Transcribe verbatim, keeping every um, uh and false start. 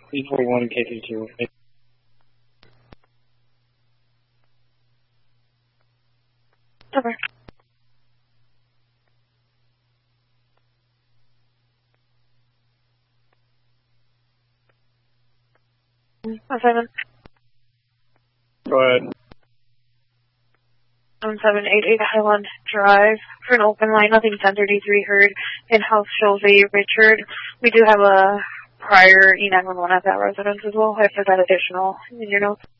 three forty-one K fifty-two. Over. One seven. Go ahead. One seven eight eight Highland Drive for an open line. Nothing ten thirty-three heard. In-house Chauvet Richard. We do have a prior E nine one one at that residence as well. If there's that additional in your notes.